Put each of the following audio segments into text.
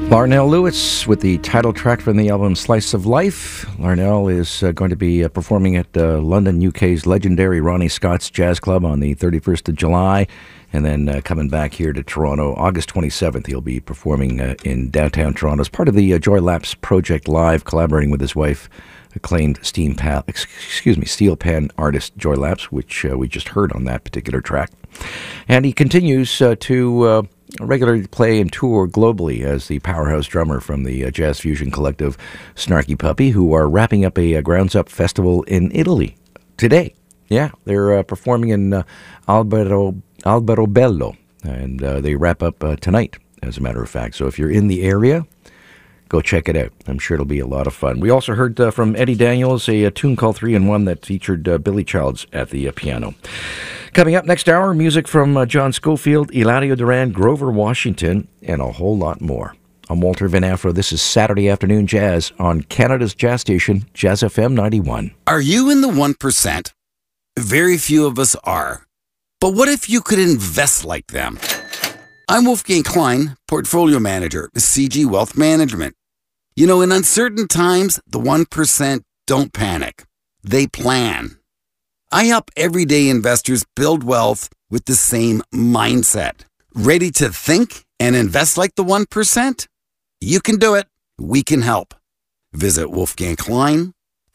Larnell Lewis with the title track from the album Slice of Life. Larnell is going to be performing at London, UK's legendary Ronnie Scott's Jazz Club on the 31st of July, and then coming back here to Toronto August 27th. He'll be performing in downtown Toronto as part of the Joy Lapse Project Live, collaborating with his wife, acclaimed steel pan artist Joy Lapse, which we just heard on that particular track. And he continues to regularly play and tour globally as the powerhouse drummer from the jazz fusion collective Snarky Puppy, who are wrapping up a Grounds Up festival in Italy today. Yeah, they're performing in Alberobello, and they wrap up tonight, as a matter of fact. So if you're in the area, go check it out. I'm sure it'll be a lot of fun. We also heard from Eddie Daniels a tune called 3-in-1 that featured Billy Childs at the piano. Coming up next hour, music from John Scofield, Eladio Duran, Grover Washington, and a whole lot more. I'm Walter Van Afro. This is Saturday Afternoon Jazz on Canada's jazz station, Jazz FM 91. Are you in the 1%? Very few of us are. But what if you could invest like them? I'm Wolfgang Klein, Portfolio Manager with CG Wealth Management. You know, in uncertain times, the 1% don't panic. They plan. I help everyday investors build wealth with the same mindset. Ready to think and invest like the 1%? You can do it. We can help. Visit wolfgangklein.com.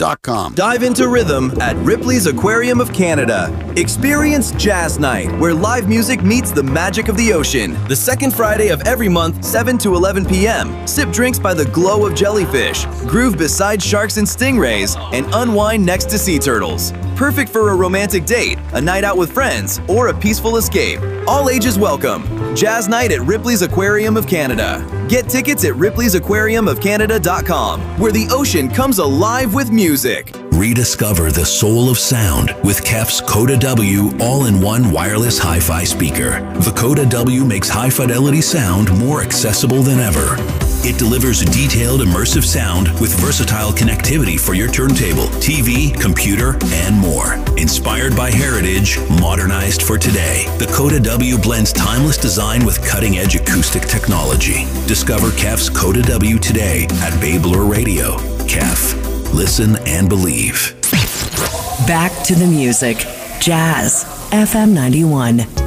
Dive into rhythm at Ripley's Aquarium of Canada. Experience Jazz Night, where live music meets the magic of the ocean. The second Friday of every month, 7 to 11 p.m. Sip drinks by the glow of jellyfish, groove beside sharks and stingrays, and unwind next to sea turtles. Perfect for a romantic date, a night out with friends, or a peaceful escape. All ages welcome. Jazz Night at Ripley's Aquarium of Canada. Get tickets at ripleysAquariumofcanada.com, where the ocean comes alive with music. Rediscover the soul of sound with Kef's Coda W all-in-one wireless hi-fi speaker. The Coda W makes high-fidelity sound more accessible than ever. It delivers detailed, immersive sound with versatile connectivity for your turntable, TV, computer, and more. Inspired by heritage, modernized for today, the Coda W blends timeless design with cutting-edge acoustic technology. Discover Kef's Coda W today at Bay Blur Radio. Kef. Listen and believe. Back to the music. Jazz FM 91.